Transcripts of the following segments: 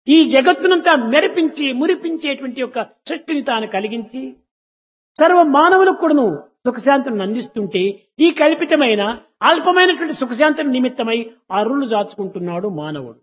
ఈ జగత్తునంతా మెరిపించి మురిపించేటువంటి యొక్క సృష్టిని తాను కలిగించి సర్వ మానవులకు కూడాను సుఖశాంతులను అందిస్తుంటే ఈ కల్పితమైన అల్పమైనటువంటి సుఖశాంతుల నిమిత్తమై అరులు దాచుకుంటున్నాడు మానవుడు.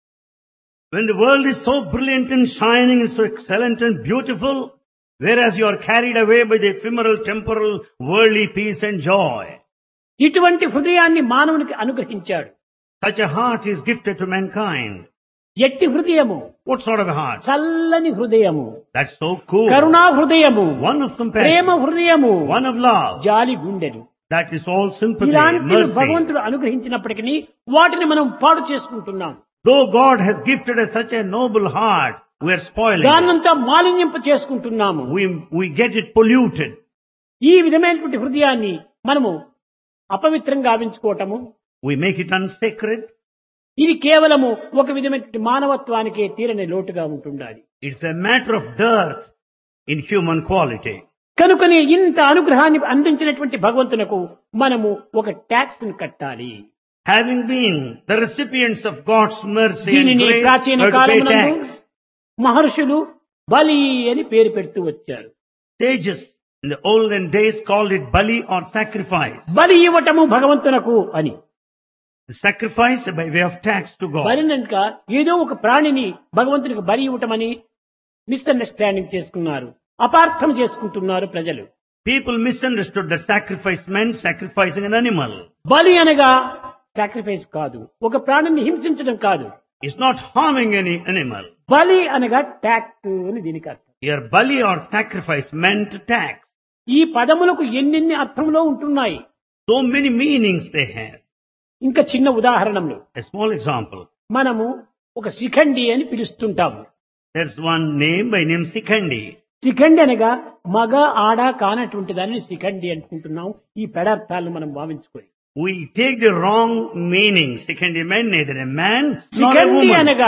When the world is so brilliant and shining and so excellent and beautiful, whereas you are carried away by the ephemeral, temporal, worldly peace and joy. ఇటువంటి హృదయాన్ని మానవునికి అనుగ్రహించాడు. Such a heart is gifted to mankind. ఎట్టి హృదయము? What sort of a heart? చల్లని హృదయము, That's so cool. కరుణా హృదయము, One of ప్రేమ compassion, హృదయము, one of love. జాలి గుండెలు. That is all sympathy, ఇలాంటి mercy. భగవంతుడు అనుగ్రహించినప్పటికీ వాటిని మనం పాడు చేసుకుంటున్నాం. Though God has gifted us such a noble heart, we are spoiling it. దాన్నంతా మాలిన్యింప చేసుకుంటున్నాము. We get it polluted. ఈ విధమైనటువంటి హృదయాన్ని మనము అపవిత్రంగా గావించుకోవటము, We make it unsacred. ఇది కేవలము ఒక విధమైనటువంటి మానవత్వానికే తీరని లోటుగా ఉంటుండాలి. It's a matter of dearth in human quality. కనుకనే ఇంత అనుగ్రహాన్ని అందించినటువంటి భగవంతునకు మనము ఒక ట్యాక్స్ ను కట్టాలి. Having been the recipients of God's mercy and దీనిని grace, ప్రాచీన we have to pay కాలమునందు tax. మహర్షులు బలి అని పేరు పెడుతూ వచ్చారు. Sages in the olden days called it bali or sacrifice. బలి ఇవ్వటము భగవంతునకు అని. The sacrifice by way of tax to God. బలినక ఏదో ఒక ప్రాణిని భగవంతునికి బలి ఇవ్వటమని మిస్అండర్స్టాండింగ్ చేసుకున్నారు, అపార్థం చేసుకుంటున్నారు ప్రజలు. People misunderstood that sacrifice meant sacrificing an animal. బలి అనగా సాక్రిఫైస్ కాదు, ఒక ప్రాణిని హింసించడం కాదు. It's not harming any animal. బలి అనగా ట్యాక్స్ అని దీనికి అర్థం. Here bali or sacrifice meant tax. ఈ పదములకు ఎన్నెన్ని అర్థంలో ఉంటున్నాయి. So many meanings they have. ఇంకా చిన్న ఉదాహరణలు, A small example. మనము ఒక శిఖండి అని పిలుస్తుంటాము. There's one name by name Sikhandi. Shikhandi అనగా మగ ఆడ కానటువంటి దాన్ని శిఖండి అనుకుంటున్నాం. ఈ పెడార్థాలను మనం భావించుకొని We take the wrong meaning. Sikhandi meant neither a man nor a Shikhandi woman. అనగా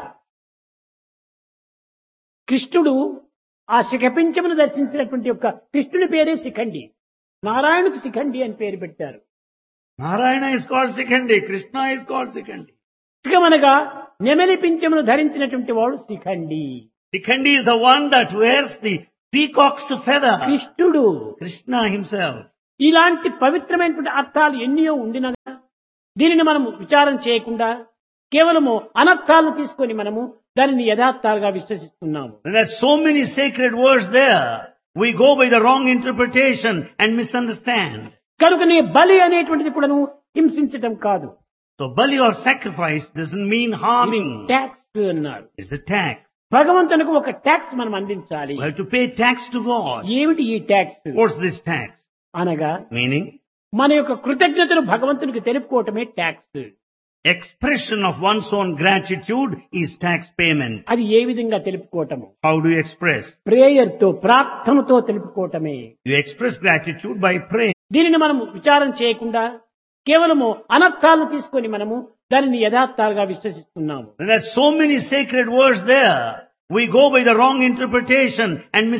కృష్ణుడు ఆ శిఖపించమును దర్శించినటువంటి యొక్క కృష్ణుని పేరే శిఖండి. నారాయణుకు శిఖండి అని పేరు పెట్టారు. Narayana is called Sikhandi. Krishna is called Sikhandi. శిఖమనగా నెమలి పింఛమును ధరించినటువంటి వాడు Shikhandi. Sikhandi is the one that wears the peacock's feather. కృష్ణుడు. Krishna himself. ఇలాంటి పవిత్రమైనటువంటి అర్థాలు ఎన్నో ఉండిన దీనిని మనము విచారం చేయకుండా కేవలము అనర్థాలను తీసుకొని మనము దానిని యథార్థాలుగా విశ్వసిస్తున్నాము. There are so many sacred words there. We go by the wrong interpretation and misunderstand. కనుకనే బలి అనేటువంటిది కూడాను హింసించటం కాదు. So bali or sacrifice doesn't mean harming. Tax అన్నారు. It's a tax. భగవంతునికి ఒక ట్యాక్స్ మనం అందించాలి. We have to pay tax to God. ఏమిటి ఈ ట్యాక్స్ What's this tax? అనగా Meaning, మన యొక్క కృతజ్ఞతను భగవంతునికి తెలుపుకోవటమే tax. expression of one's own gratitude is tax payment. అది ఏ విధంగా తెలుపుకోవటము? How do you express? Prayer తో, ప్రార్థనతో తెలుపుకోవటమే. You express gratitude by praying. దీనిని మనం విచారం చేయకుండా కేవలము అనర్థాలను తీసుకొని మనము దానిని యథార్థాలుగా విశ్వసిస్తున్నాము. There are so many sacred words there. We go by the wrong interpretation and